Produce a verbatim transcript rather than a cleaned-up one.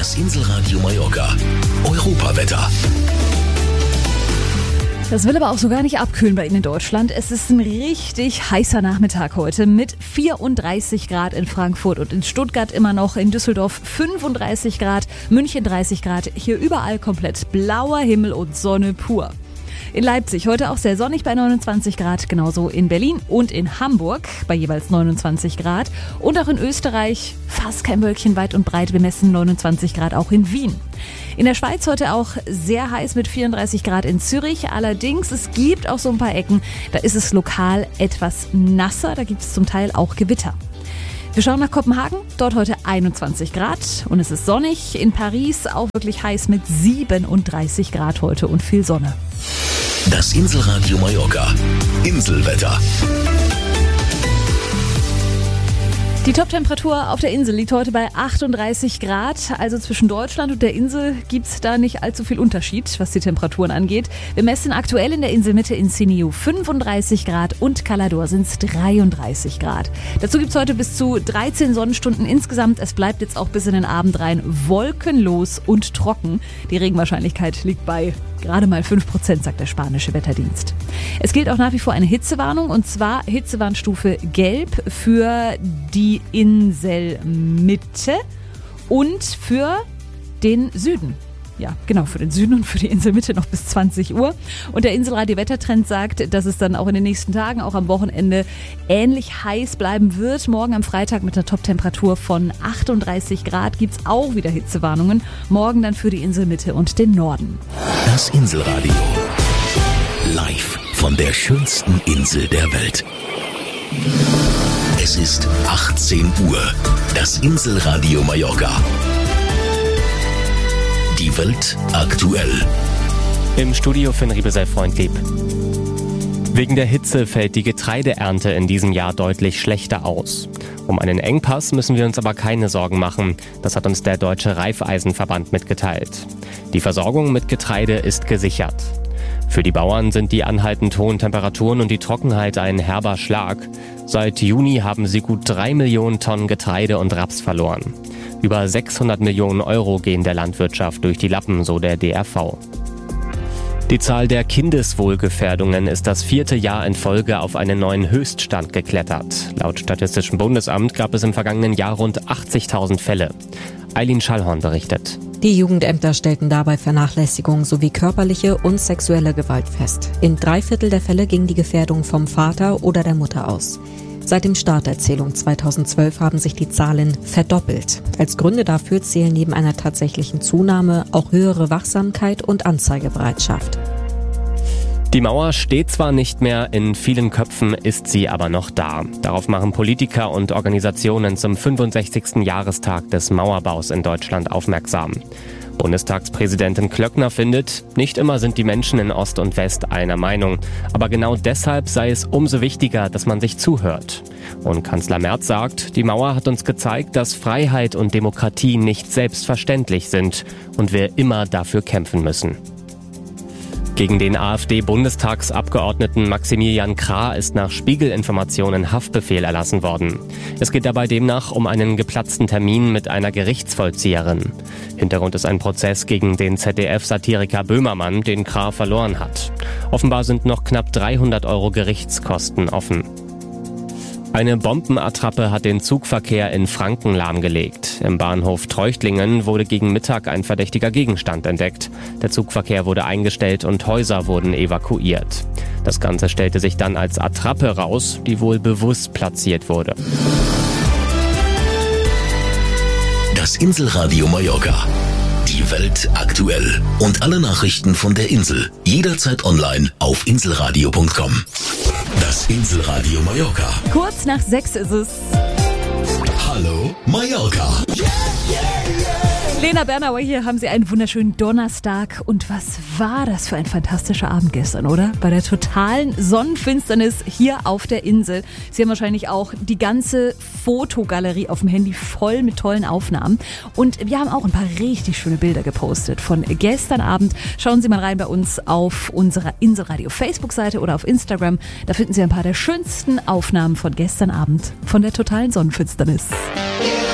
Das Inselradio Mallorca. Europawetter. Das will aber auch so gar nicht abkühlen bei Ihnen in Deutschland. Es ist ein richtig heißer Nachmittag heute mit vierunddreißig Grad in Frankfurt und in Stuttgart immer noch, in Düsseldorf fünfunddreißig Grad, München dreißig Grad, hier überall komplett blauer Himmel und Sonne pur. In Leipzig heute auch sehr sonnig bei neunundzwanzig Grad, genauso in Berlin und in Hamburg bei jeweils neunundzwanzig Grad und auch in Österreich fast kein Wölkchen weit und breit, bemessen neunundzwanzig Grad auch in Wien. In der Schweiz heute auch sehr heiß mit vierunddreißig Grad in Zürich, allerdings es gibt auch so ein paar Ecken, da ist es lokal etwas nasser, da gibt es zum Teil auch Gewitter. Wir schauen nach Kopenhagen, dort heute einundzwanzig Grad und es ist sonnig. In Paris auch wirklich heiß mit siebenunddreißig Grad heute und viel Sonne. Das Inselradio Mallorca. Inselwetter. Die Top-Temperatur auf der Insel liegt heute bei achtunddreißig Grad. Also zwischen Deutschland und der Insel gibt es da nicht allzu viel Unterschied, was die Temperaturen angeht. Wir messen aktuell in der Inselmitte in Siniu fünfunddreißig Grad und Calador sind es dreiunddreißig Grad. Dazu gibt es heute bis zu dreizehn Sonnenstunden insgesamt. Es bleibt jetzt auch bis in den Abend rein wolkenlos und trocken. Die Regenwahrscheinlichkeit liegt bei gerade mal fünf Prozent, sagt der spanische Wetterdienst. Es gilt auch nach wie vor eine Hitzewarnung und zwar Hitzewarnstufe Gelb für die Inselmitte und für den Süden. Ja, genau, für den Süden und für die Inselmitte noch bis zwanzig Uhr. Und der Inselradio Wettertrend sagt, dass es dann auch in den nächsten Tagen, auch am Wochenende, ähnlich heiß bleiben wird. Morgen am Freitag mit einer Top-Temperatur von achtunddreißig Grad gibt es auch wieder Hitzewarnungen. Morgen dann für die Inselmitte und den Norden. Das Inselradio. Live von der schönsten Insel der Welt. Es ist achtzehn Uhr. Das Inselradio Mallorca. Die Welt aktuell. Im Studio Finn Riebesell Freundlieb. Wegen der Hitze fällt die Getreideernte in diesem Jahr deutlich schlechter aus. Um einen Engpass müssen wir uns aber keine Sorgen machen. Das hat uns der Deutsche Reifeisenverband mitgeteilt. Die Versorgung mit Getreide ist gesichert. Für die Bauern sind die anhaltend hohen Temperaturen und die Trockenheit ein herber Schlag. Seit Juni haben sie gut drei Millionen Tonnen Getreide und Raps verloren. Über sechshundert Millionen Euro gehen der Landwirtschaft durch die Lappen, so der D R V. Die Zahl der Kindeswohlgefährdungen ist das vierte Jahr in Folge auf einen neuen Höchststand geklettert. Laut Statistischem Bundesamt gab es im vergangenen Jahr rund achtzigtausend Fälle. Eileen Schallhorn berichtet. Die Jugendämter stellten dabei Vernachlässigung sowie körperliche und sexuelle Gewalt fest. In drei Viertel der Fälle ging die Gefährdung vom Vater oder der Mutter aus. Seit dem Start der Zählung zweitausendzwölf haben sich die Zahlen verdoppelt. Als Gründe dafür zählen neben einer tatsächlichen Zunahme auch höhere Wachsamkeit und Anzeigebereitschaft. Die Mauer steht zwar nicht mehr, in vielen Köpfen ist sie aber noch da. Darauf machen Politiker und Organisationen zum fünfundsechzigsten Jahrestag des Mauerbaus in Deutschland aufmerksam. Bundestagspräsidentin Klöckner findet, nicht immer sind die Menschen in Ost und West einer Meinung. Aber genau deshalb sei es umso wichtiger, dass man sich zuhört. Und Kanzler Merz sagt, die Mauer hat uns gezeigt, dass Freiheit und Demokratie nicht selbstverständlich sind und wir immer dafür kämpfen müssen. Gegen den AfD-Bundestagsabgeordneten Maximilian Krah ist nach Spiegel-Informationen Haftbefehl erlassen worden. Es geht dabei demnach um einen geplatzten Termin mit einer Gerichtsvollzieherin. Hintergrund ist ein Prozess gegen den Z D F-Satiriker Böhmermann, den Krah verloren hat. Offenbar sind noch knapp dreihundert Euro Gerichtskosten offen. Eine Bombenattrappe hat den Zugverkehr in Franken lahmgelegt. Im Bahnhof Treuchtlingen wurde gegen Mittag ein verdächtiger Gegenstand entdeckt. Der Zugverkehr wurde eingestellt und Häuser wurden evakuiert. Das Ganze stellte sich dann als Attrappe raus, die wohl bewusst platziert wurde. Das Inselradio Mallorca. Die Welt aktuell. Und alle Nachrichten von der Insel. Jederzeit online auf inselradio punkt com. Das Inselradio Mallorca. Kurz nach sechs ist es. Hallo Mallorca. Yeah, yeah, yeah. Lena Bernauer hier, haben Sie einen wunderschönen Donnerstag. Und was war das für ein fantastischer Abend gestern, oder? Bei der totalen Sonnenfinsternis hier auf der Insel. Sie haben wahrscheinlich auch die ganze Fotogalerie auf dem Handy voll mit tollen Aufnahmen. Und wir haben auch ein paar richtig schöne Bilder gepostet von gestern Abend. Schauen Sie mal rein bei uns auf unserer Inselradio Facebook-Seite oder auf Instagram. Da finden Sie ein paar der schönsten Aufnahmen von gestern Abend von der totalen Sonnenfinsternis.